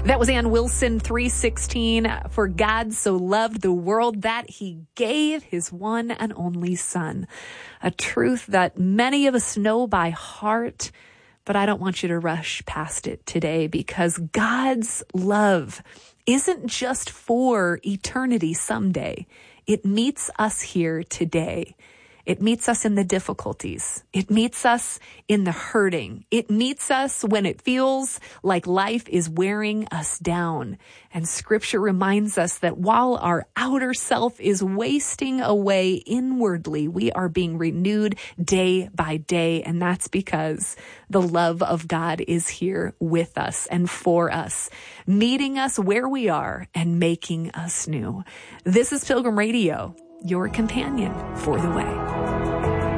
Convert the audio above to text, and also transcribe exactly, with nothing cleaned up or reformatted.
That was Ann Wilson, three sixteen. For God so loved the world that he gave his one and only son. A truth that many of us know by heart, but I don't want you to rush past it today, because God's love isn't just for eternity someday. It meets us here today. It meets us in the difficulties. It meets us in the hurting. It meets us when it feels like life is wearing us down. And Scripture reminds us that while our outer self is wasting away inwardly, we are being renewed day by day. And that's because the love of God is here with us and for us, meeting us where we are and making us new. This is Pilgrim Radio, your companion for the way.